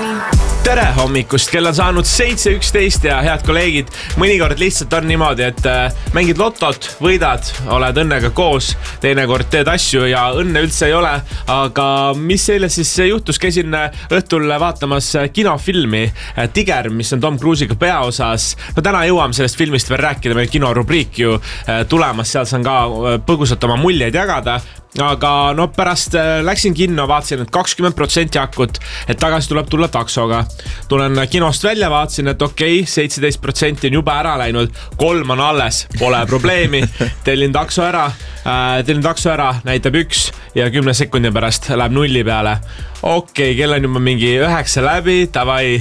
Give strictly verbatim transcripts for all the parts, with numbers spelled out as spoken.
Tere hommikust, kell on saanud seitse üksteist ja head kolleegid, mõnikord lihtsalt on niimoodi, et mängid lotot, võidad, oled õnnega koos, teinekord teed asju ja õnne üldse ei ole, aga mis eile siis juhtus, käisin õhtul vaatamas kinofilmi Tiger, mis on Tom Cruise'iga peaosas. No täna jõuame sellest filmist veel rääkida, meil kinorubriik ju tulemas, seal saan ka põgusalt oma muljeid jagada. Aga no pärast läksin kinno, vaatasin, et kakskümmend protsenti akut, et tagasi tuleb tulla taksoga. Tulen kinost välja, vaatasin, et okei, seitseteist protsenti on juba ära läinud, kolm on alles, pole probleemi. Tellin takso ära, tellin takso ära, näitab üks ja kümne sekundi pärast läheb nulli peale. Okei, kell on juba mingi üheksa läbi, tavai,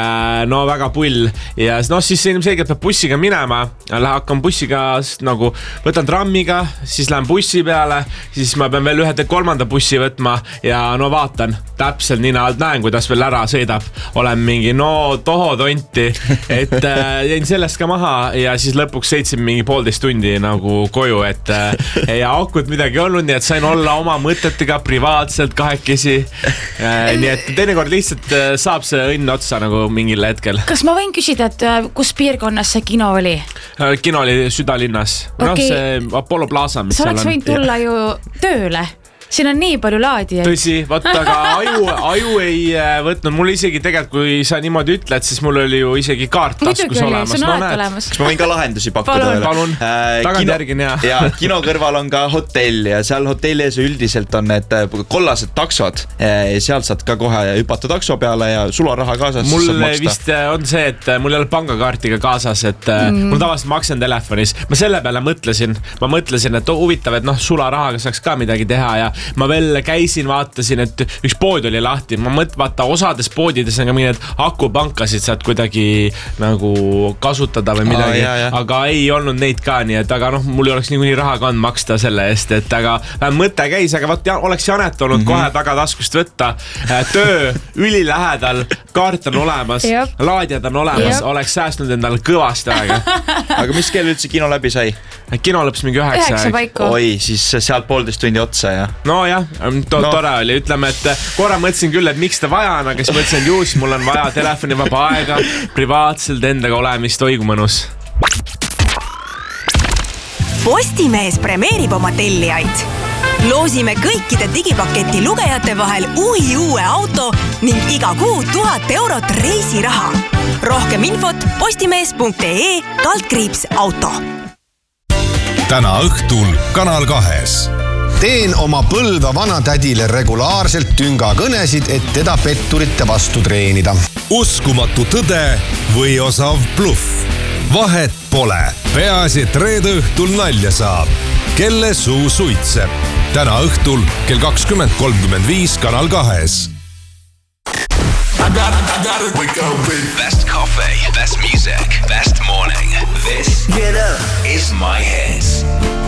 no väga pull. Ja no siis ilmselgelt peab bussiga minema, hakkan bussiga nagu, võtan trammiga, siis lähen bussi peale, siis ma pean veel ühe kolmanda bussi võtma ja no vaatan, täpselt nina alt näen, kuidas veel ära sõidab. Olen mingi no toho tonti, et äh, jäin sellest ka maha ja siis lõpuks sõitsin mingi poolteist tundi nagu koju, et äh, ja akut midagi olnud, nii et sain olla oma mõtetega privaatselt kahekesi. Äh, nii et teinekord lihtsalt äh, saab see õnn otsa nagu mingil hetkel. Kas ma võin küsida, et äh, kus piirkonnas see kino oli? Äh, kino oli südalinnas. Okay. No see Apollo Plaza, mis sa oleks võinud tulla ju tööle. Siin on nii palju laadijaid. Tõsi, võtta, aga aju, aju ei võtnud. Mul isegi tegelikult, kui sa niimoodi ütled, siis mul oli ju isegi kaart taskus olemas. No, olemas. Kas ma võin ka lahendusi pakkuda? Palun, palun. Äh, tagant järgin, jah. Ja kino kõrval on ka hotell ja seal hotellis üldiselt on need kollased taksod. Seal saad ka kohe hüpata takso peale ja sularaha kaasas. Mul vist on see, et mul ei ole pangakaartiga kaasas, et mm. mul tavaliselt maksen telefonis. Ma selle peale mõtlesin, ma mõtlesin, et huvitav, et noh, sularahaga saaks ka midagi teha ja ma veel käisin, vaatasin, et üks pood oli lahti. Ma mõt, vaata, osades poodides on ka mingid akupankasid saad kuidagi nagu kasutada või midagi, Aa, jah, jah. aga ei olnud neid ka, nii et aga noh, mul ei oleks niikuinii raha kand maksta selle eest, et aga mõte käis, aga vaat, oleks Janet olnud mm-hmm. kohe taga taskust võtta. Töö ülilähedal, kaart on olemas, yep. laadjad on olemas, yep. oleks säästnud endale kõvasti aega. Aga mis kell üldse kino läbi sai? Kino lõpus mingi üheksa. Üheksa paiku. Oi, siis sealt poolteist tundi otsa, jah? No jah, to- no. tore oli, ütleme, et korra mõtlesin küll, et miks ta vaja on, aga siis mõtlesin, et juus, mul on vaja telefoni vaba aega, privaatselt endaga olemist, oigu mõnus. Postimees premeerib oma tellijaid. Loosime kõikide digipaketi lugejate vahel uhi uue auto ning iga kuu tuhat eurot reisiraha. Rohkem infot postimees.ee kaldkriips auto. Täna õhtul Kanal kahes. Teen oma Põlva vanatädile regulaarselt tünga kõnesid, et teda petturite vastu treenida. Uskumatu tõde või osav bluff. Vahet pole. Peaasi, et reede õhtul nalja saab. Kelle suu suitseb. Täna õhtul kell kakskümmend kolmkümmend viis Kanal kahes. I got, I got it. Wake up with best coffee, best music, best morning. This Get Up is my hit.